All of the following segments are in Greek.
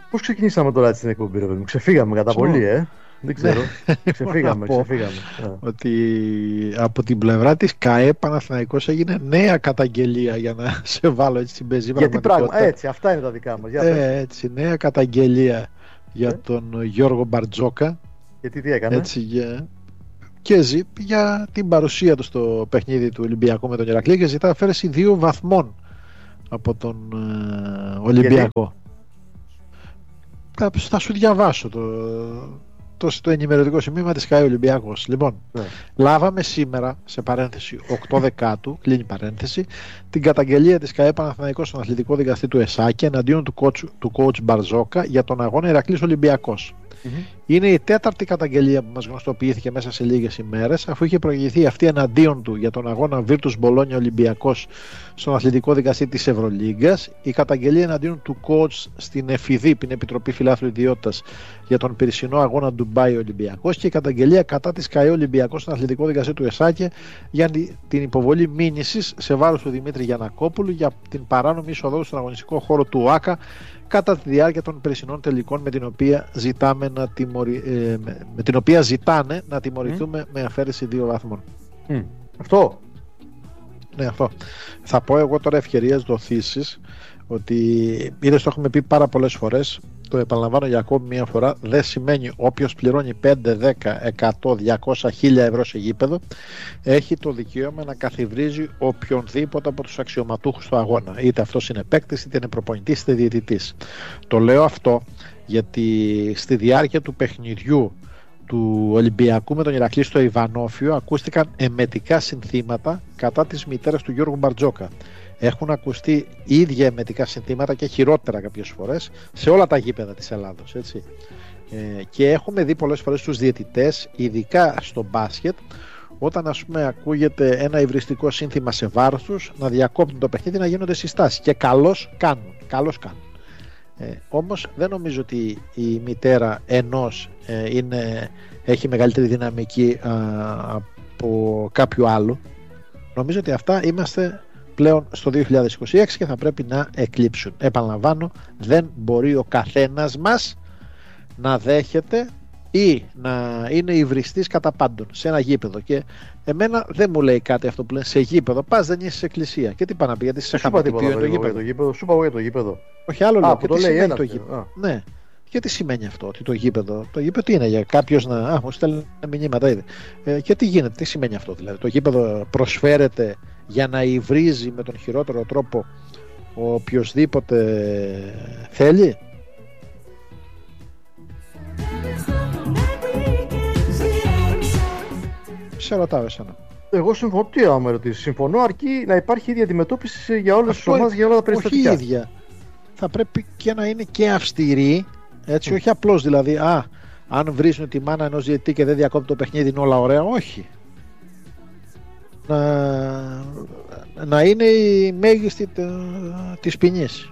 Πώς ξεκινήσαμε τώρα έτσι την εκπομπή, ρε παιδί μου? Ξεφύγαμε κατά πολύ, δεν ξέρω. Ξεφύγαμε. Ότι από την πλευρά της ΚΑΕ Παναθηναϊκός έγινε νέα καταγγελία, για να σε βάλω έτσι στην πεζή πραγματικότητα. Έτσι, αυτά είναι τα δικά μας. Έτσι, νέα καταγγελία για τον Γιώργο Μπαρτζόκα. Γιατί τι έκανε? Έτσι, και για την παρουσία του στο παιχνίδι του Ολυμπιακού με τον Ηρακλή, και ζητά αφαίρεση 2 βαθμών από τον Ολυμπιακό. Θα σου διαβάσω το ενημερωτικό σημείωμα της ΚΑΕ Ολυμπιακός. Λοιπόν, λάβαμε σήμερα, σε παρένθεση 8 Δεκάτου, κλείνει παρένθεση, την καταγγελία της ΚΑΕ Παναθηναϊκός στον αθλητικό δικαστή του ΕΣΑΚΕ εναντίον του coach Μπαρζόκα για τον αγώνα Ηρακλής Ολυμπιακός. Είναι η 4η καταγγελία που μας γνωστοποιήθηκε μέσα σε λίγες ημέρες, αφού είχε προηγηθεί αυτή εναντίον του για τον αγώνα Virtus Bologna Ολυμπιακός στον αθλητικό δικαστή της Ευρωλίγκας, η καταγγελία εναντίον του coach στην ΕΦΙΔΙΠ, την Επιτροπή Φιλάθλου Ιδιότητας, για τον περσινό αγώνα Ντουμπάι Ολυμπιακός, και η καταγγελία κατά της ΚΑΕ Ολυμπιακός στον αθλητικό δικαστή του ΕΣΑΚΕ για την υποβολή μήνυσης σε βάρος του Δημήτρη Γιαννακόπουλου για την παράνομη είσοδό στον αγωνιστικό χώρο του ΟΑΚΑ κατά τη διάρκεια των περσινών τελικών, με την οποία ζητάνε να τιμωρηθούμε με αφαίρεση 2 βαθμών. Αυτό. Ναι, αυτό. Θα πω εγώ τώρα, ευκαιρίας δοθήσεις, ότι είδες, το έχουμε πει πάρα πολλές φορές, το επαναλαμβάνω για ακόμη μια φορά, δεν σημαίνει όποιος πληρώνει 5, 10, 100, 200, 1000 ευρώ σε γήπεδο έχει το δικαίωμα να καθιβρίζει οποιονδήποτε από τους αξιωματούχους του αγώνα, είτε αυτός είναι παίκτης, είτε είναι προπονητής, είτε διαιτητής. Το λέω αυτό γιατί στη διάρκεια του παιχνιδιού του Ολυμπιακού με τον Ηρακλή στο Ιβανόφιο ακούστηκαν εμετικά συνθήματα κατά της μητέρας του Γιώργου Μπαρτζόκα. Έχουν ακουστεί ίδια εμετικά συνθήματα και χειρότερα κάποιες φορές σε όλα τα γήπεδα της Ελλάδος, έτσι. Και έχουμε δει πολλές φορές τους διαιτητές, ειδικά στο μπάσκετ, όταν ας πούμε ακούγεται ένα υβριστικό σύνθημα σε βάρος τους, να διακόπτουν το παιχνίδι, να γίνονται συστάσεις, και καλώς κάνουν. Όμως δεν νομίζω ότι η μητέρα ενός έχει μεγαλύτερη δυναμική από κάποιου άλλου. Νομίζω ότι αυτά είμαστε πλέον στο 2026 και θα πρέπει να εκλείψουν. Επαναλαμβάνω, δεν μπορεί ο καθένας μας να δέχεται ή να είναι υβριστής κατά πάντων σε ένα γήπεδο. Και εμένα δεν μου λέει κάτι αυτό που λένε σε γήπεδο. Πας, δεν είσαι σε εκκλησία. Και τι πάνε να πει, γιατί σε χαματιπίο είναι το γήπεδο. Σου είπα για το γήπεδο. Όχι, άλλο λέω. Και το τι λέει σημαίνει το γήπεδο. Ναι. Και τι σημαίνει αυτό, ότι το γήπεδο τι είναι, για κάποιος να. Μου στέλνει μηνύματα ήδη. Και τι γίνεται, τι σημαίνει αυτό, δηλαδή? Το γήπεδο προσφέρεται για να υβρίζει με τον χειρότερο τρόπο ο οποιοσδήποτε θέλει. Σε ρωτάω εσένα. Εγώ συμφωνώ. Τι άμα ρωτήσεις? Συμφωνώ, αρκεί να υπάρχει ίδια αντιμετώπιση για όλες τις ομάδες, για όλα τα περιστατικά. Όχι ίδια. Θα πρέπει και να είναι και αυστηρή, έτσι, όχι απλώς δηλαδή, αν βρίζουν τη μάνα ενός διαιτητή και δεν διακόπτει το παιχνίδι, είναι όλα ωραία. Όχι. Να είναι η μέγιστη της ποινής.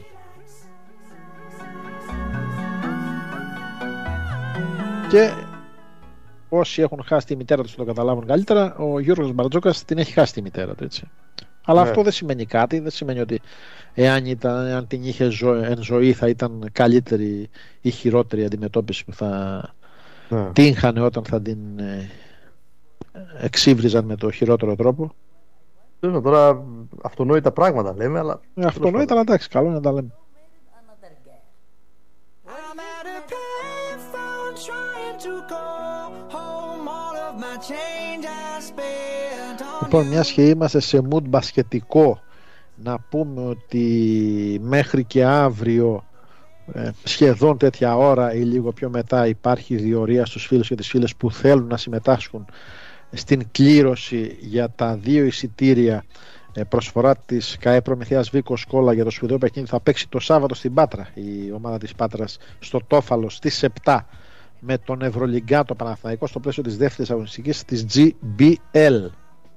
Και όσοι έχουν χάσει τη μητέρα τους το καταλάβουν καλύτερα. Ο Γιώργος Μπαρτζόκας την έχει χάσει τη μητέρα του, έτσι. Αλλά αυτό δεν σημαίνει κάτι. Δεν σημαίνει ότι εάν την είχε εν ζωή θα ήταν καλύτερη ή χειρότερη αντιμετώπιση που θα τύχανε όταν θα την εξύβριζαν με το χειρότερο τρόπο. Τώρα αυτονόητα πράγματα λέμε, αλλά αυτονόητα, αλλά εντάξει, καλό να τα λέμε. Λοιπόν, μιας και είμαστε σε mood μπασκετικό, να πούμε ότι μέχρι και αύριο σχεδόν τέτοια ώρα ή λίγο πιο μετά υπάρχει διορία στους φίλους και τις φίλες που θέλουν να συμμετάσχουν στην κλήρωση για τα 2 εισιτήρια προσφορά της ΚΑΕ Προμηθείας Βίκο Σκόλα για το σπουδαίο παιχνίδι. Θα παίξει το Σάββατο στην Πάτρα η ομάδα της Πάτρας στο Τόφαλο στις 7 με τον Ευρωλιγκάτο Παναθηναϊκό στο πλαίσιο της δεύτερης αγωνιστικής της GBL.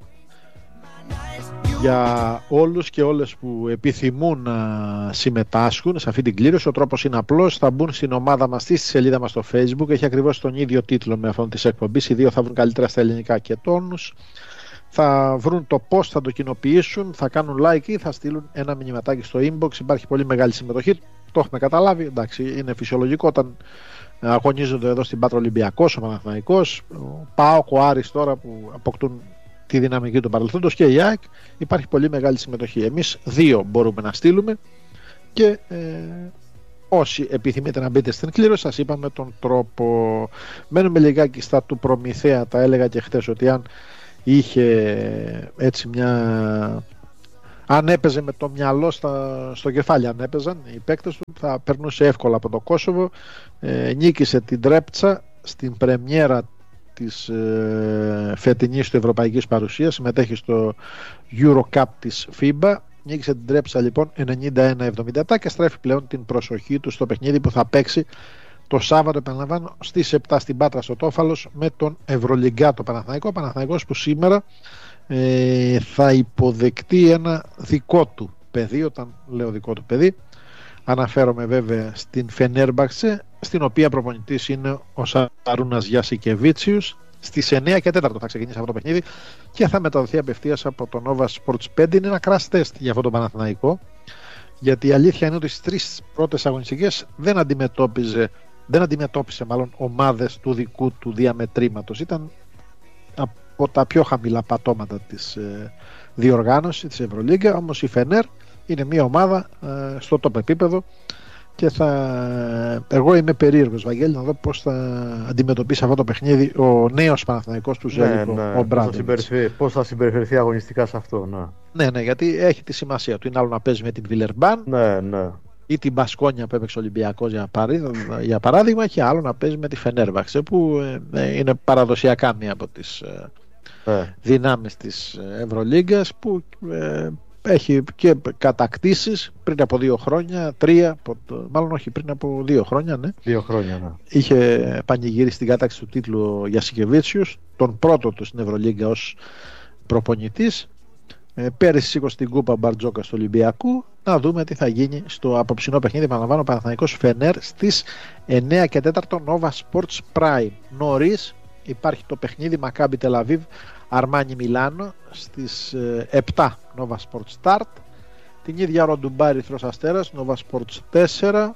Για όλους και όλες που επιθυμούν να συμμετάσχουν σε αυτή την κλήρωση, ο τρόπος είναι απλός. Θα μπουν στην ομάδα μας, στη σελίδα μας στο Facebook. Έχει ακριβώς τον ίδιο τίτλο με αυτόν της εκπομπής. Οι δύο θα βρουν καλύτερα στα ελληνικά και τόνους. Θα βρουν το πώς θα το κοινοποιήσουν, θα κάνουν like ή θα στείλουν ένα μηνυματάκι στο inbox. Υπάρχει πολύ μεγάλη συμμετοχή. το έχουμε καταλάβει. Εντάξει, είναι φυσιολογικό όταν αγωνίζονται εδώ στην Πάτρα Ολυμπιακός, ο Παναθηναϊκός, ο ΠΑΟΚ, ο Άρης τώρα που αποκτούν τη δυναμική του παρελθόντος και η ΑΕΚ, υπάρχει πολύ μεγάλη συμμετοχή. Εμείς 2 μπορούμε να στείλουμε και όσοι επιθυμείτε να μπείτε στην κλήρωση, σας είπαμε τον τρόπο. Μένουμε λιγάκι στα του Προμηθέα. Τα έλεγα και χτες ότι αν είχε έτσι αν έπαιζε με το μυαλό στο κεφάλι, αν έπαιζαν οι παίκτες του, θα περνούσε εύκολα από το Κόσοβο. Νίκησε την Τρέπτσα στην πρεμιέρα της φετινής του ευρωπαϊκής παρουσίας, συμμετέχει στο Eurocup της FIBA. Νίκησε την Τρέπτσα λοιπόν 91-77 και στρέφει πλέον την προσοχή του στο παιχνίδι που θα παίξει το Σάββατο, επαναλαμβάνω, στις 7 στην Πάτρα στο Τόφαλος με τον Ευρωλιγκάτο Παναθηναϊκό. Παναθηναϊκός που σήμερα θα υποδεκτεί ένα δικό του παιδί. Όταν λέω δικό του παιδί, αναφέρομαι βέβαια στην Φενέρμπαξε, στην οποία προπονητής είναι ο Σαρούνας Γιασικεβίτσιους. Στις 9 και 4 θα ξεκινήσει αυτό το παιχνίδι και θα μεταδοθεί απευθείας από το Nova Sports 5. Είναι ένα crash test για αυτό το Παναθηναϊκό, γιατί η αλήθεια είναι ότι στις 3 πρώτες αγωνιστικές δεν αντιμετώπισε μάλλον ομάδες του δικού του διαμετρήματος. Ήταν από τα πιο χαμηλά πατώματα της διοργάνωσης της Ευρωλίγκα. Όμως η Φενέρ είναι μια ομάδα στο top επίπεδο και εγώ είμαι περίεργος, Βαγγέλη, να δω πώς θα αντιμετωπίσει αυτό το παιχνίδι ο νέος Παναθηναϊκός του Ζέλικο, ο Μπράντοβιτς. Πώς θα συμπεριφερθεί αγωνιστικά σε αυτό. Ναι, γιατί έχει τη σημασία του. Είναι άλλο να παίζει με την Βιλερμπάν ή την Μπασκόνια που έπαιξε ο Ολυμπιακός για παράδειγμα, και άλλο να παίζει με τη Φενέρμπαξε που είναι παραδοσιακά μία από τις δυνάμεις της Ευρωλίγκας, που έχει και κατακτήσεις πριν από 2 χρόνια, 3, μάλλον όχι, πριν από 2 χρόνια, ναι. 2 χρόνια, ναι. Είχε πανηγυρίσει την κάταξη του τίτλου για Γιασικεβίτσιους, τον πρώτο του στην Ευρωλίγκα ως προπονητής. Πέρυσι σήκωσε την κούπα Μπαρτζόκα του Ολυμπιακού. Να δούμε τι θα γίνει στο απόψινό παιχνίδι. Παραλαμβάνω, Παναθηναϊκός Φενέρ στις 9 και 4 Nova Sports Prime. Νωρίς υπάρχει το παιχνίδι Μακάμπι Τελαβίβ Αρμάνι Μιλάνο στις 7 Nova Sports Start. Την ίδια ώρα Ντουμπάι Ερυθρός Αστέρας Nova Sports 4.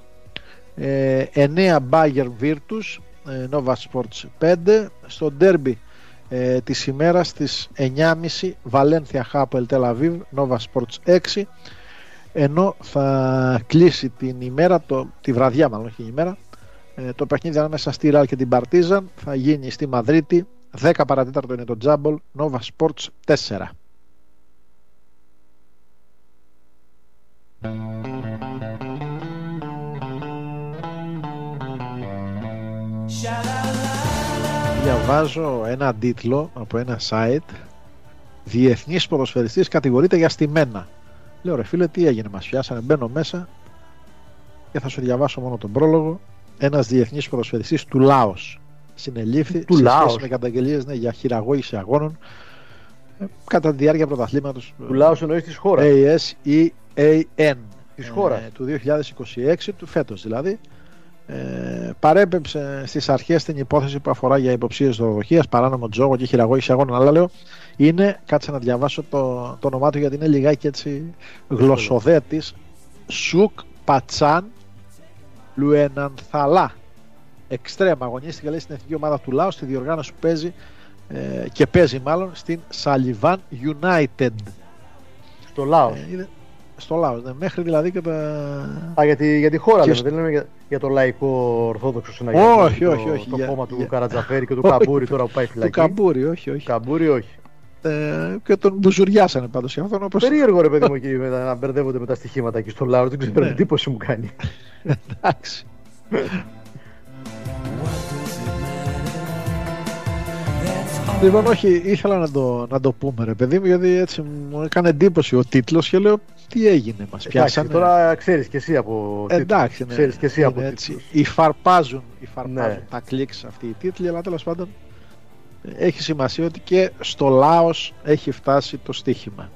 9 Bayern Virtus Nova Sports 5. Στο ντέρμπι της ημέρας στις 9.30 Βαλένθια Χάπελ Τελαβίβ Nova Sports 6. Ενώ θα κλείσει την ημέρα, τη βραδιά μάλλον, όχι η ημέρα, το παιχνίδι ανάμεσα στη Ρεάλ και την Παρτίζαν θα γίνει στη Μαδρίτη. 10 παρατέταρτο είναι το Τζάμπολ Nova Sports 4. Διαβάζω ένα τίτλο από ένα site: διεθνής ποδοσφαιριστής κατηγορείται για στημένα. Λέω, ρε φίλε, τι έγινε, μας πιάσανε? Μπαίνω μέσα και θα σου διαβάσω μόνο τον πρόλογο. Ένας διεθνής ποδοσφαιριστής του Λάος συνελήφθη σε σχέση με καταγγελίες για χειραγώγηση αγώνων κατά τη διάρκεια πρωταθλήματος του Λάος, εννοείς της χώρας, ASEAN της χώρας του 2026, του φέτος δηλαδή. Παρέπεψε στις αρχές την υπόθεση που αφορά για υποψίες δωροδοκίας, παράνομο τζόγο και χειραγώγηση αγώνων. Αλλά λέω, κάτσε να διαβάσω το όνομά του, γιατί είναι λιγάκι έτσι γλωσσοδέτης. Σουκ Πατσάν Λουενανθαλά, εξτρέμα, αγωνίστηκε, λέει, στην εθνική ομάδα του Λάου, στη διοργάνωση που παίζει μάλλον στην Σαλιβάν United στο Λάος. Στο Λάος, ναι, μέχρι δηλαδή και τα... για τη χώρα λέμε, δεν λέμε για το λαϊκό ορθόδοξο συναγερμό. Όχι. Το κόμμα του Καρατζαφέρη και του Καμπούρη τώρα που πάει φυλακή. Του Καμπούρη, όχι. Καμπούρη, όχι. Και τον μπουζουριάσανε πάντως αυτόν, όπως... Περίεργο, ρε παιδί μου, εκεί να μπερδεύονται με τα στοιχήματα εκεί στο Λάος. Δεν ξέρω, τι εντύπωση μου κάνει. Εντάξει. Λοιπόν, όχι, ήθελα να το πούμε, ρε παιδί μου, γιατί έτσι μου έκανε εντύπωση ο τίτλος και λέω, τι έγινε, μας πιάσανε. Τώρα ξέρεις και εσύ από τίτλους. Εντάξει, ναι, ξέρεις και εσύ από έτσι, υφαρπάζουν τα κλικς αυτοί οι τίτλοι, αλλά τέλος πάντων έχει σημασία ότι και στο Λάος έχει φτάσει το στοίχημα.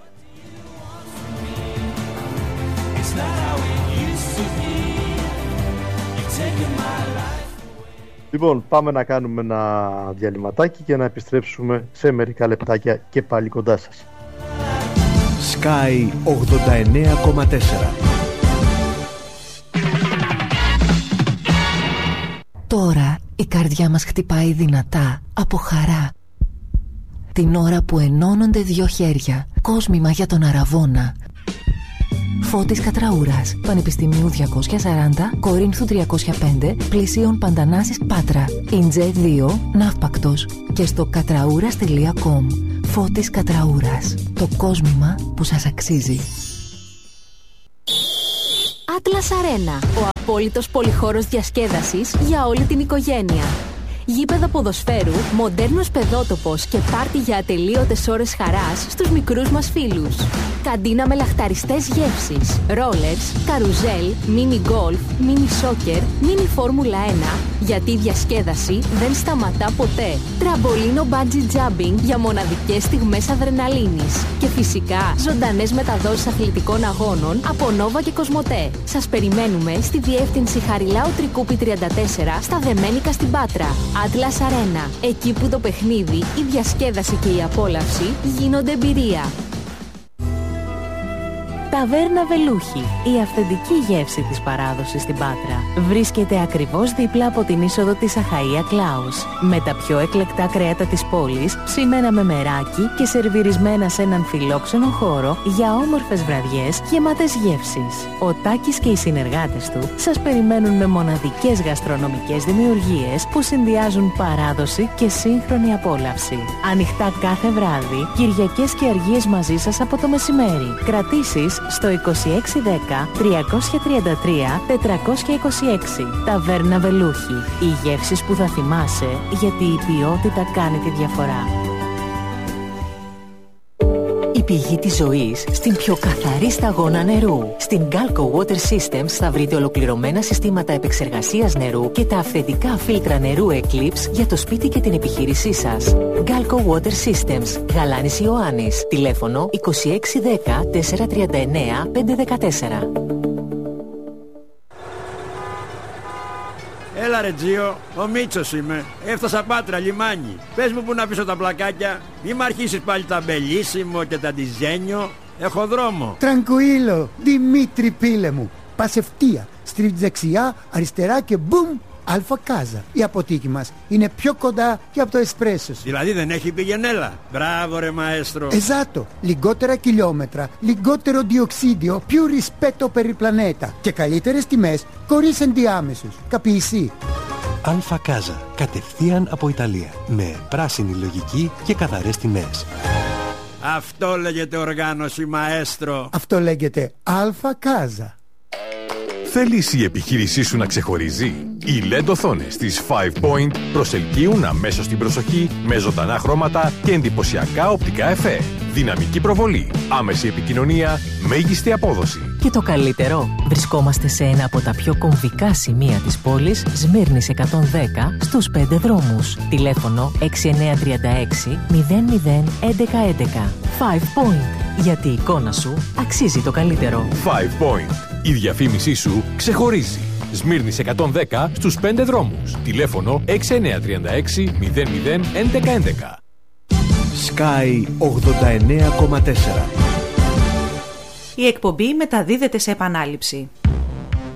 Λοιπόν, πάμε να κάνουμε ένα διαλυματάκι και να επιστρέψουμε σε μερικά λεπτάκια και πάλι κοντά σας. Sky 89,4. Η καρδιά μας χτυπάει δυνατά, από χαρά. Την ώρα που ενώνονται δύο χέρια, κόσμημα για τον Αραβώνα. Φώτης Κατραούρας, Πανεπιστημίου 240, Κορίνθου 305, Πλησίων Παντανάσης Πάτρα, Ιντζέ 2, Ναύπακτος και στο κατραούρας.com. Φώτης Κατραούρας, το κόσμημα που σας αξίζει. Atlas Arena, ο απόλυτος πολυχώρος διασκέδασης για όλη την οικογένεια. Γήπεδο ποδοσφαίρου, μοντέρνος παιδότοπος και πάρτι για ατελείωτες ώρες χαράς στους μικρούς μας φίλους. Καντίνα με λαχταριστές γεύσεις, ρόλερς, καρουζέλ, μίνι γκολφ, μίνι σόκερ, μίνι φόρμουλα 1, γιατί η διασκέδαση δεν σταματά ποτέ. Τραμπολίνο μπάντζι τζάμπινγκ για μοναδικές στιγμές αδρεναλίνης. Και φυσικά ζωντανές μεταδόσεις αθλητικών αγώνων από Νόβα και Κοσμοτέ. Σας περιμένουμε στη διεύθυνση Χαριλάου Τρικούπη 34 στα Δεμένικα στην Πάτρα. Atlas Arena, εκεί που το παιχνίδι, η διασκέδαση και η απόλαυση γίνονται εμπειρία. Ταβέρνα Βελούχη, η αυθεντική γεύση της παράδοσης στην Πάτρα. Βρίσκεται ακριβώς δίπλα από την είσοδο της Αχαΐα Κλάους. Με τα πιο εκλεκτά κρέατα της πόλης, ψημένα με μεράκι και σερβιρισμένα σε έναν φιλόξενο χώρο για όμορφες βραδιές γεμάτες γεύσεις. Ο Τάκης και οι συνεργάτες του σας περιμένουν με μοναδικές γαστρονομικές δημιουργίες που συνδυάζουν παράδοση και σύγχρονη απόλαυση. Ανοιχτά κάθε βράδυ, Κυριακές και αργίες μαζί σας από το μεσημέρι. Κρατήσεις στο 2610 333 426. Ταβέρνα Βελούχη. Οι γεύσεις που θα θυμάσαι, γιατί η ποιότητα κάνει τη διαφορά. Η πηγή της ζωής στην πιο καθαρή σταγόνα νερού. Στην Galco Water Systems θα βρείτε ολοκληρωμένα συστήματα επεξεργασίας νερού και τα αυθεντικά φίλτρα νερού Eclipse για το σπίτι και την επιχείρησή σας. Galco Water Systems, Γαλάνης Ιωάννης. Τηλέφωνο 2610 439 514. Έλα ρε Τζίο, ο Μίτσος είμαι. Έφτασα Πάτρα, λιμάνι. Πες μου που να πίσω τα πλακάκια. Μη μ' αρχίσεις πάλι τα μπελίσιμο και τα διζένιο. Έχω δρόμο. Τραγκουίλο, Δημήτρη πίλε μου. Πας ευθεία, στρίβεις δεξιά, αριστερά και μπουμ, Αλφα Κάζα. Η αποθήκη μας είναι πιο κοντά και από το εσπρέσο σου. Δηλαδή δεν έχει πηγενέλα. Μπράβο ρε μαέστρο. Esatto, λιγότερα χιλιόμετρα, λιγότερο διοξίδιο, più rispetto per il pianeta και καλύτερες τιμές χωρίς ενδιάμεσους. Καπείσι. Αλφα Κάζα, κατευθείαν από Ιταλία, με πράσινη λογική και καθαρές τιμές. Αυτό λέγεται οργάνωση μαέστρο. Αυτό λέγεται Αλφα Κάζα. Θέλεις η επιχείρησή σου να ξεχωρίζει? Οι LED οθόνες της 5 Point προσελκύουν αμέσως την προσοχή με ζωντανά χρώματα και εντυπωσιακά οπτικά εφέ. Δυναμική προβολή, άμεση επικοινωνία, μέγιστη απόδοση. Και το καλύτερο, βρισκόμαστε σε ένα από τα πιο κομβικά σημεία της πόλης, Σμύρνης 110, στους 5 δρόμους. Τηλέφωνο 6936 00 1111. 5 Point, γιατί η εικόνα σου αξίζει το καλύτερο. 5 Point. Η διαφήμισή σου ξεχωρίζει. Σμύρνης 110 στους 5 δρόμους. Τηλέφωνο 6936 00 1111. Sky 89,4. Η εκπομπή μεταδίδεται σε επανάληψη.